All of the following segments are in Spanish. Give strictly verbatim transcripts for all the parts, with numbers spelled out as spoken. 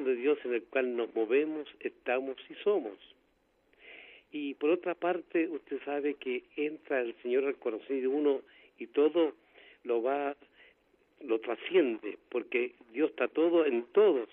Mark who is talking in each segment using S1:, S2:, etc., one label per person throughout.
S1: de Dios en el cual nos movemos, estamos y somos. Y por otra parte, usted sabe que entra el Señor al corazón de uno y todo lo va, lo trasciende, porque Dios está todo en todos.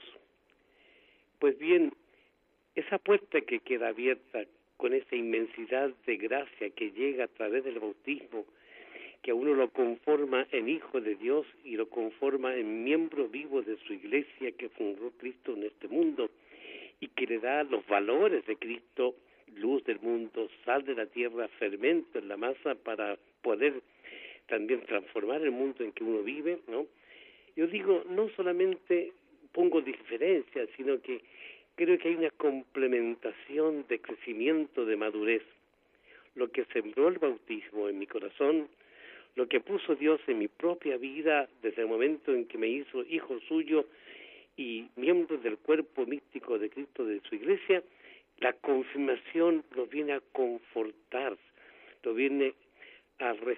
S1: Pues bien, esa puerta que queda abierta con esa inmensidad de gracia que llega a través del bautismo, que a uno lo conforma en hijo de Dios y lo conforma en miembro vivo de su iglesia que fundó Cristo en este mundo y que le da los valores de Cristo, luz del mundo, sal de la tierra, fermento en la masa para poder también transformar el mundo en que uno vive, ¿no? Yo digo, no solamente pongo diferencias, sino que creo que hay una complementación de crecimiento, de madurez. Lo que sembró el bautismo en mi corazón, lo que puso Dios en mi propia vida desde el momento en que me hizo hijo suyo y miembro del cuerpo místico de Cristo de su iglesia, la confirmación lo viene a confortar, lo viene a, rest,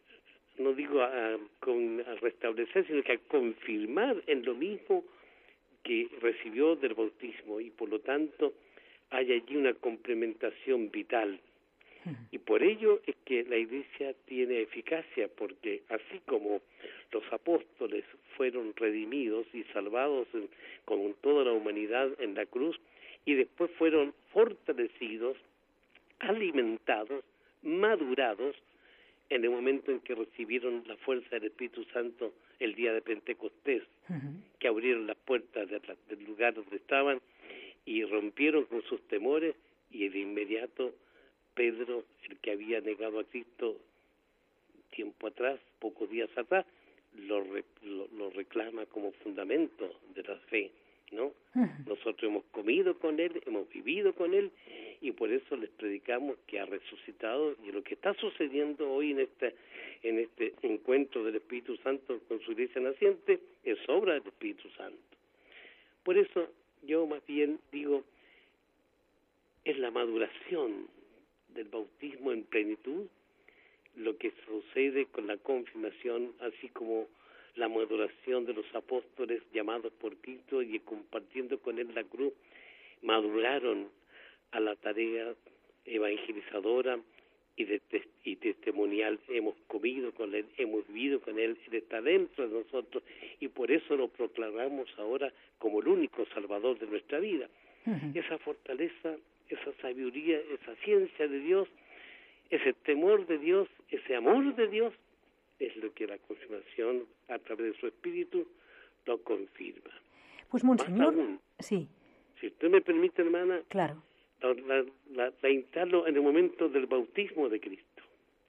S1: no digo a, con, a restablecer, sino que a confirmar en lo mismo que recibió del bautismo, y por lo tanto hay allí una complementación vital. Y por ello es que la Iglesia tiene eficacia, porque así como los apóstoles fueron redimidos y salvados en, con toda la humanidad en la cruz, y después fueron fortalecidos, alimentados, madurados, en el momento en que recibieron la fuerza del Espíritu Santo el día de Pentecostés, uh-huh. que abrieron las puertas de la, del lugar donde estaban y rompieron con sus temores, y de inmediato Pedro, el que había negado a Cristo tiempo atrás, pocos días atrás, lo, re, lo, lo reclama como fundamento de la fe, ¿no? Uh-huh. Nosotros hemos comido con Él, hemos vivido con Él, y por eso les predicamos que ha resucitado, y lo que está sucediendo hoy en este, en este encuentro del Espíritu Santo con su iglesia naciente es obra del Espíritu Santo. Por eso yo más bien digo, es la maduración del bautismo en plenitud lo que sucede con la confirmación, así como la maduración de los apóstoles llamados por Cristo y compartiendo con Él la cruz, maduraron a la tarea evangelizadora y, de, y testimonial. Hemos comido con Él, hemos vivido con Él, Él está dentro de nosotros, y por eso lo proclamamos ahora como el único Salvador de nuestra vida. Uh-huh. Esa fortaleza, esa sabiduría, esa ciencia de Dios, ese temor de Dios, ese amor de Dios, es lo que la confirmación a través de su espíritu lo confirma.
S2: Pues monseñor,
S1: aún,
S2: sí.
S1: Si usted me permite, hermana,
S2: claro,
S1: la, la, la, la instalo en el momento del bautismo de Cristo.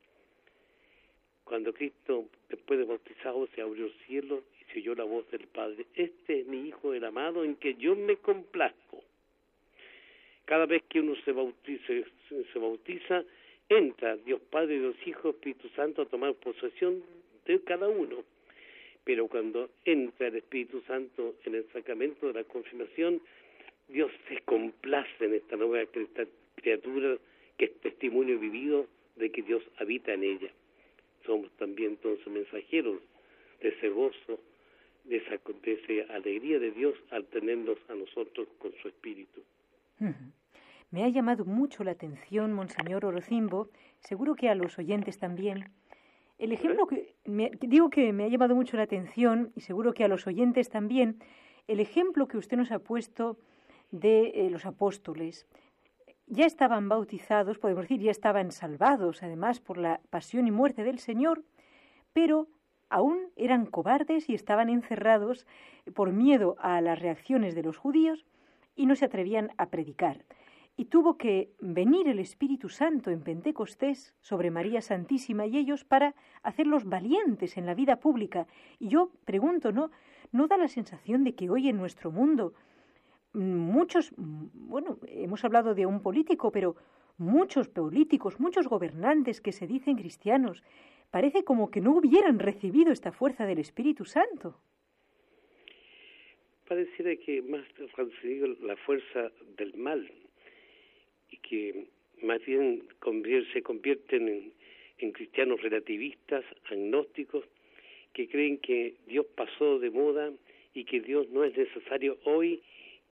S1: Cuando Cristo, después de bautizado, se abrió el cielo y se oyó la voz del Padre: este es mi Hijo el amado, en que yo me complazco. Cada vez que uno se bautiza, se, se bautiza entra Dios Padre, Dios Hijo, Espíritu Santo a tomar posesión de cada uno. Pero cuando entra el Espíritu Santo en el sacramento de la confirmación, Dios se complace en esta nueva criatura que es testimonio vivido de que Dios habita en ella. Somos también entonces mensajeros de ese gozo, de esa, de esa alegría de Dios al tenernos a nosotros con su Espíritu.
S2: Uh-huh. Me ha llamado mucho la atención, monseñor Orocimbo, seguro que a los oyentes también. El ejemplo que me, digo que me ha llamado mucho la atención, y seguro que a los oyentes también, el ejemplo que usted nos ha puesto de eh, los apóstoles. Ya estaban bautizados, podemos decir, ya estaban salvados, además, por la pasión y muerte del Señor, pero aún eran cobardes y estaban encerrados por miedo a las reacciones de los judíos y no se atrevían a predicar. Y tuvo que venir el Espíritu Santo en Pentecostés sobre María Santísima y ellos para hacerlos valientes en la vida pública. Y yo pregunto, ¿no? ¿No da la sensación de que hoy en nuestro mundo muchos, bueno, hemos hablado de un político, pero muchos políticos, muchos gobernantes que se dicen cristianos, parece como que no hubieran recibido esta fuerza del Espíritu Santo?
S1: Pareciera que más han recibido la fuerza del mal, y que más bien se convierten en, en cristianos relativistas, agnósticos, que creen que Dios pasó de moda y que Dios no es necesario hoy,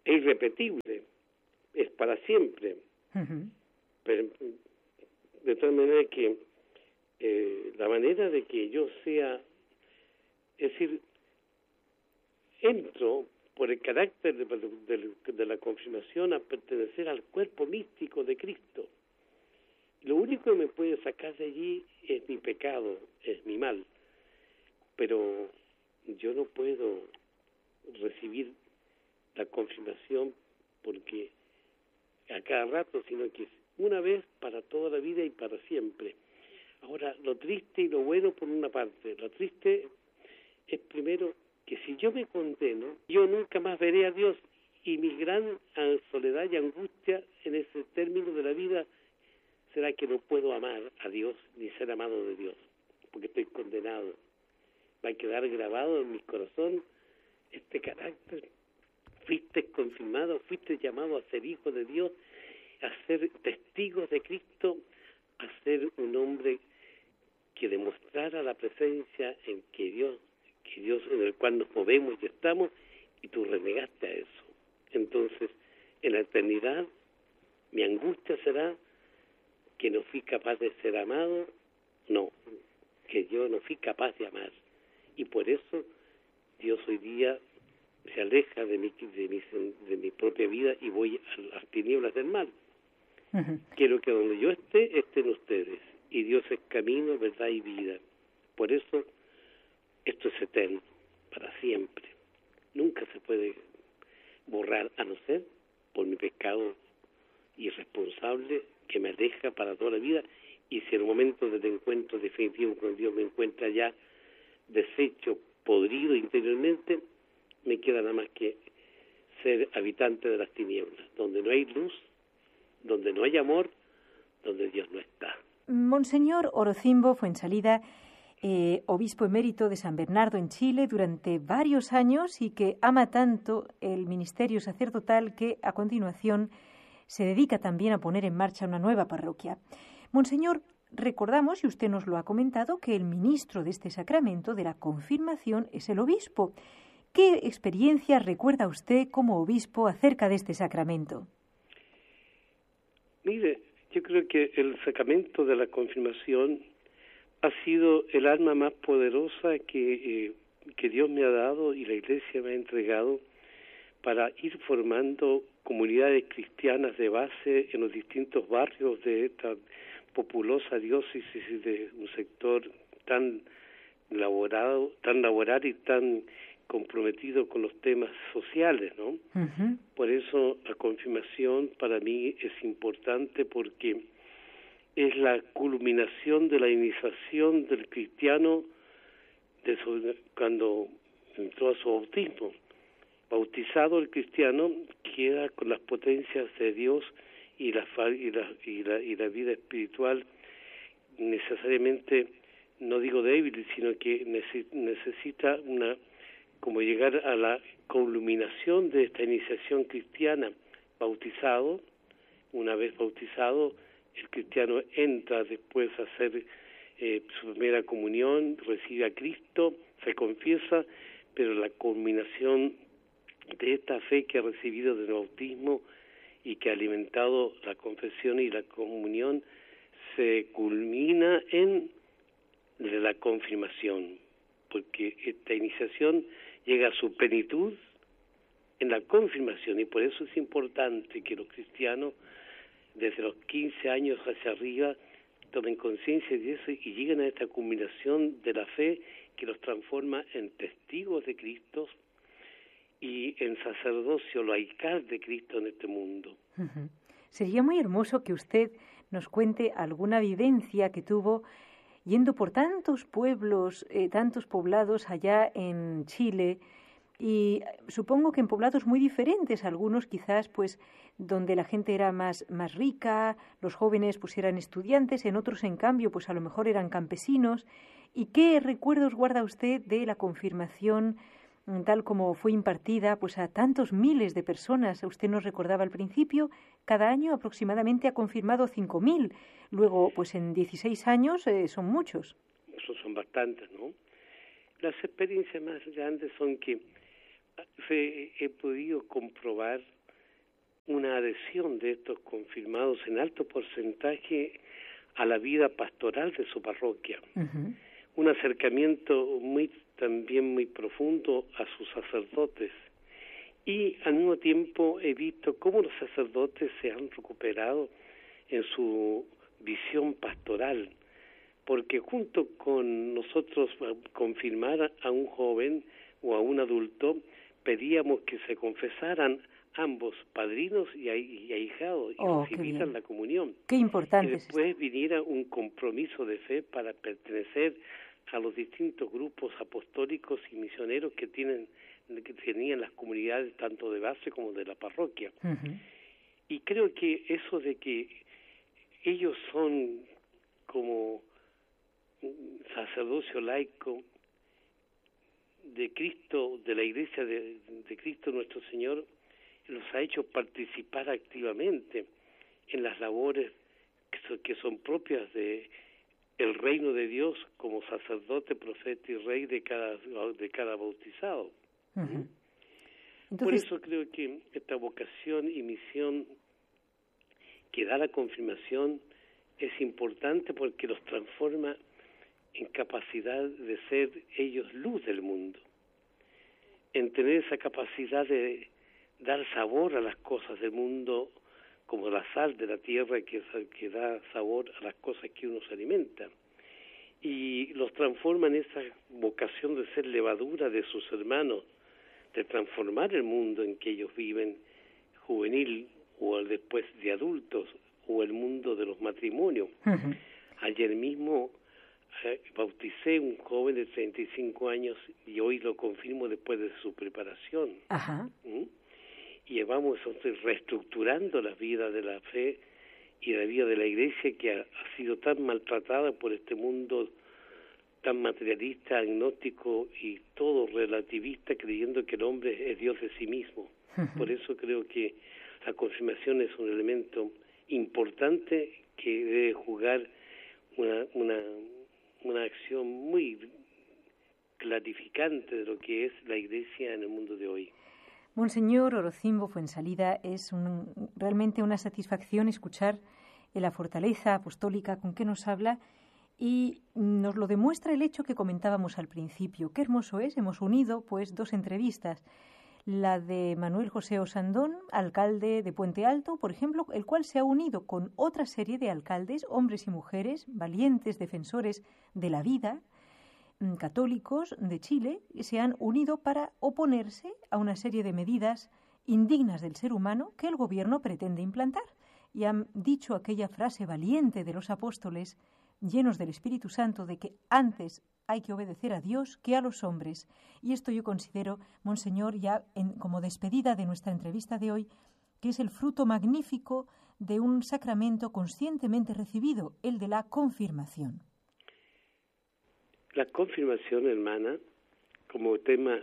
S1: es irrepetible, es para siempre.
S2: Uh-huh.
S1: Pero, de tal manera que eh, la manera de que yo sea, es decir, entro por el carácter de, de, de la confirmación a pertenecer al cuerpo místico de Cristo. Lo único que me puede sacar de allí es mi pecado, es mi mal. Pero yo no puedo recibir la confirmación porque a cada rato, sino que es una vez para toda la vida y para siempre. Ahora, lo triste y lo bueno por una parte. Lo triste es primero que si yo me condeno, yo nunca más veré a Dios, y mi gran soledad y angustia en ese término de la vida será que no puedo amar a Dios ni ser amado de Dios, porque estoy condenado. Va a quedar grabado en mi corazón este carácter. Fuiste confirmado, fuiste llamado a ser hijo de Dios, a ser testigos de Cristo, a ser un hombre que demostrara la presencia en que Dios, que Dios en el cual nos movemos y estamos, y tú renegaste a eso. Entonces, en la eternidad, mi angustia será que no fui capaz de ser amado, no, que yo no fui capaz de amar. Y por eso Dios hoy día se aleja de mi, de mi, de mi propia vida y voy a las tinieblas del mal. Uh-huh. Quiero que donde yo esté, estén ustedes. Y Dios es camino, verdad y vida. Por eso, esto es eterno, para siempre. Nunca se puede borrar, a no ser por mi pecado irresponsable que me aleja para toda la vida. Y si en el momento del encuentro definitivo con Dios me encuentra ya deshecho, podrido interiormente, me queda nada más que ser habitante de las tinieblas, donde no hay luz, donde no hay amor, donde Dios no está.
S2: Monseñor Orocimbo Fuensalida, eh, obispo emérito de San Bernardo en Chile durante varios años y que ama tanto el ministerio sacerdotal que a continuación se dedica también a poner en marcha una nueva parroquia. Monseñor, recordamos, y usted nos lo ha comentado, que el ministro de este sacramento de la confirmación es el obispo. ¿Qué experiencia recuerda usted como obispo acerca de este sacramento?
S1: Mire, yo creo que el sacramento de la confirmación ha sido el arma más poderosa que, eh, que Dios me ha dado y la Iglesia me ha entregado para ir formando comunidades cristianas de base en los distintos barrios de esta populosa diócesis de un sector tan laborado, tan laboral y tan comprometido con los temas sociales, ¿no? Uh-huh. Por eso la confirmación para mí es importante porque es la culminación de la iniciación del cristiano de su, cuando entró a su bautismo. Bautizado el cristiano queda con las potencias de Dios y la, y la, y la, y la vida espiritual necesariamente, no digo débil, sino que necesita una como llegar a la culminación de esta iniciación cristiana. Bautizado, una vez bautizado, el cristiano entra después a hacer eh, su primera comunión, recibe a Cristo, se confiesa, pero la culminación de esta fe que ha recibido del bautismo y que ha alimentado la confesión y la comunión se culmina en la confirmación, porque esta iniciación llega a su plenitud en la confirmación, y por eso es importante que los cristianos desde los quince años hacia arriba tomen conciencia de eso y lleguen a esta culminación de la fe que los transforma en testigos de Cristo y en sacerdocio laical de Cristo en este mundo.
S2: Uh-huh. Sería muy hermoso que usted nos cuente alguna vivencia que tuvo yendo por tantos pueblos, eh, tantos poblados allá en Chile, y supongo que en poblados muy diferentes, algunos quizás pues donde la gente era más, más rica, los jóvenes pues eran estudiantes, en otros en cambio pues a lo mejor eran campesinos. ¿Y qué recuerdos guarda usted de la confirmación tal como fue impartida pues a tantos miles de personas? Usted nos recordaba al principio, cada año aproximadamente ha confirmado cinco mil, luego pues en dieciséis años eh, son muchos.
S1: Eso son bastantes, ¿no? Las experiencias más grandes son que se, he podido comprobar una adhesión de estos confirmados en alto porcentaje a la vida pastoral de su parroquia. Uh-huh. Un acercamiento muy también muy profundo a sus sacerdotes. Y al mismo tiempo he visto cómo los sacerdotes se han recuperado en su visión pastoral, porque junto con nosotros confirmar a un joven o a un adulto, pedíamos que se confesaran ambos, padrinos y, y ahijados, y
S2: oh,
S1: recibieran la comunión.
S2: Qué importante.
S1: Y después viniera un compromiso de fe para pertenecer a los distintos grupos apostólicos y misioneros que tienen que tenían las comunidades tanto de base como de la parroquia. Uh-huh. Y creo que eso de que ellos son como sacerdocio laico de Cristo, de la Iglesia de, de Cristo nuestro Señor, los ha hecho participar activamente en las labores que son, que son propias de el reino de Dios como sacerdote, profeta y rey de cada de cada bautizado. Uh-huh. Entonces, por eso creo que esta vocación y misión que da la confirmación es importante porque los transforma en capacidad de ser ellos luz del mundo, en tener esa capacidad de dar sabor a las cosas del mundo como la sal de la tierra que, que da sabor a las cosas que uno se alimenta. Y los transforma en esa vocación de ser levadura de sus hermanos, de transformar el mundo en que ellos viven, juvenil o después de adultos, o el mundo de los matrimonios. Uh-huh. Ayer mismo eh, bauticé un joven de treinta y cinco años y hoy lo confirmo después de su preparación.
S2: Uh-huh.
S1: ¿Mm? Y vamos entonces reestructurando la vida de la fe y la vida de la Iglesia que ha, ha sido tan maltratada por este mundo tan materialista, agnóstico y todo relativista, creyendo que el hombre es Dios de sí mismo. Uh-huh. Por eso creo que la confirmación es un elemento importante que debe jugar una, una, una acción muy clarificante de lo que es la Iglesia en el mundo de hoy.
S2: Monseñor Orocimbo Fuensalida, es un, realmente una satisfacción escuchar la fortaleza apostólica con que nos habla y nos lo demuestra el hecho que comentábamos al principio. Qué hermoso es, hemos unido pues dos entrevistas. La de Manuel José Osandón, alcalde de Puente Alto, por ejemplo, el cual se ha unido con otra serie de alcaldes, hombres y mujeres, valientes defensores de la vida, católicos de Chile, que se han unido para oponerse a una serie de medidas indignas del ser humano que el gobierno pretende implantar. Y han dicho aquella frase valiente de los apóstoles, llenos del Espíritu Santo, de que antes hay que obedecer a Dios que a los hombres. Y esto yo considero, Monseñor, ya en, como despedida de nuestra entrevista de hoy, que es el fruto magnífico de un sacramento conscientemente recibido, el de la confirmación.
S1: La confirmación, hermana, como tema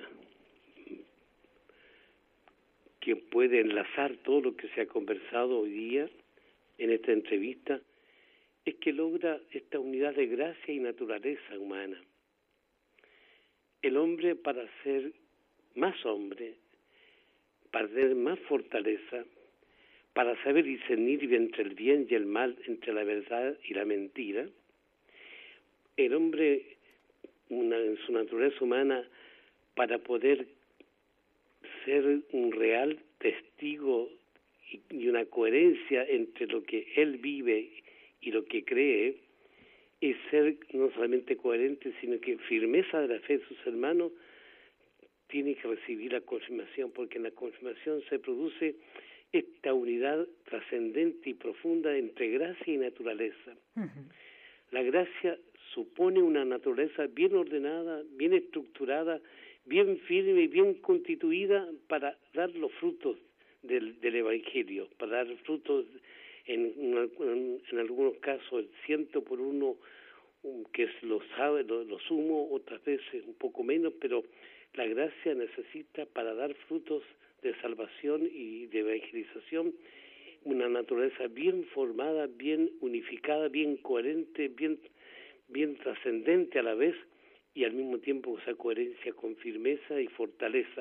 S1: que puede enlazar todo lo que se ha conversado hoy día en esta entrevista, es que logra esta unidad de gracia y naturaleza humana. El hombre, para ser más hombre, para tener más fortaleza, para saber discernir entre el bien y el mal, entre la verdad y la mentira, el hombre, una, en su naturaleza humana, para poder ser un real testigo y, y una coherencia entre lo que él vive y lo que cree, es ser no solamente coherente, sino que firmeza de la fe de sus hermanos, tiene que recibir la confirmación, porque en la confirmación se produce esta unidad trascendente y profunda entre gracia y naturaleza. Uh-huh. La gracia supone una naturaleza bien ordenada, bien estructurada, bien firme y bien constituida para dar los frutos del, del Evangelio, para dar frutos en, en, en algunos casos el ciento por uno, que es lo sabe, lo, lo sumo, otras veces un poco menos, pero la gracia necesita para dar frutos de salvación y de evangelización una naturaleza bien formada, bien unificada, bien coherente, bien, bien trascendente a la vez, y al mismo tiempo esa coherencia con firmeza y fortaleza.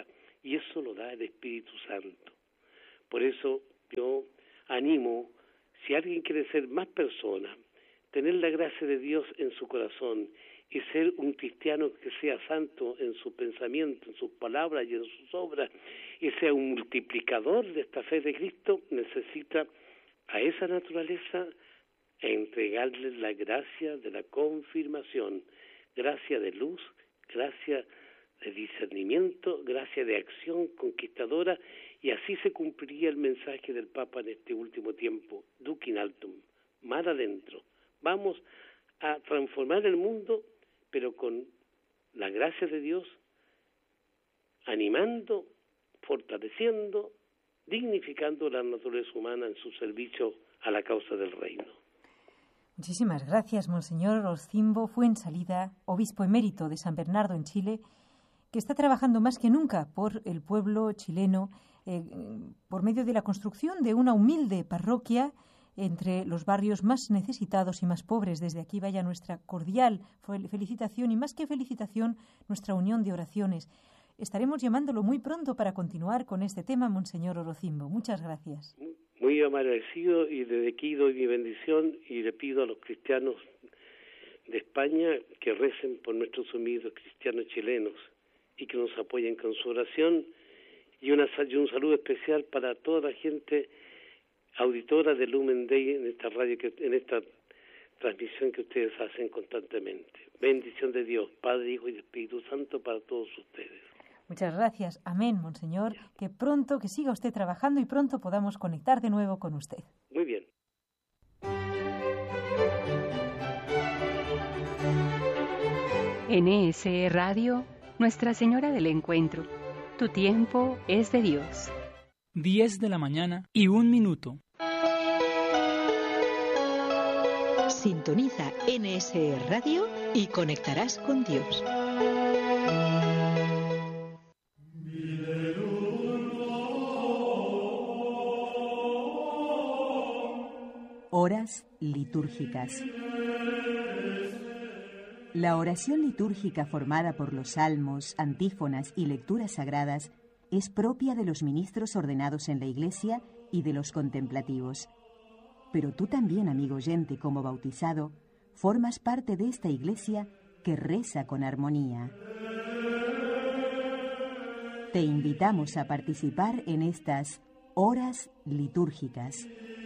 S1: y eso lo da el Espíritu Santo. Por eso yo animo, si alguien quiere ser más persona, tener la gracia de Dios en su corazón y ser un cristiano que sea santo en su pensamiento, en sus palabras y en sus obras, y sea un multiplicador de esta fe de Cristo, necesita a esa naturaleza entregarle la gracia de la confirmación, gracia de luz, gracia de discernimiento, gracia de acción conquistadora, y así se cumpliría el mensaje del Papa en este último tiempo, Duc in altum, mar adentro. Vamos a transformar el mundo, pero con la gracia de Dios, animando, fortaleciendo, dignificando la naturaleza humana en su servicio a la causa del reino.
S2: Muchísimas gracias, Monseñor Orozimbo Fuensalida, obispo emérito de San Bernardo en Chile, que está trabajando más que nunca por el pueblo chileno eh, por medio de la construcción de una humilde parroquia entre los barrios más necesitados y más pobres. Desde aquí vaya nuestra cordial felicitación y, más que felicitación, nuestra unión de oraciones. Estaremos llamándolo muy pronto para continuar con este tema, Monseñor Orozimbo. Muchas gracias.
S1: Muy agradecido, y desde aquí doy mi bendición y le pido a los cristianos de España que recen por nuestros humildes cristianos chilenos y que nos apoyen con su oración, y, una, y un saludo especial para toda la gente auditora de Lumen Day en esta radio, que, en esta transmisión que ustedes hacen constantemente. Bendición de Dios, Padre, Hijo y Espíritu Santo para todos ustedes.
S2: Muchas gracias. Amén, Monseñor. Que pronto, que siga usted trabajando y pronto podamos conectar de nuevo con usted.
S1: Muy bien.
S3: N S E Radio, Nuestra Señora del Encuentro. Tu tiempo es de Dios.
S4: diez de la mañana y un minuto.
S5: Sintoniza N S E Radio y conectarás con Dios.
S6: Horas litúrgicas. La oración litúrgica formada por los salmos, antífonas y lecturas sagradas es propia de los ministros ordenados en la Iglesia y de los contemplativos. Pero tú también, amigo oyente, como bautizado, formas parte de esta Iglesia que reza con armonía. Te invitamos a participar en estas horas litúrgicas.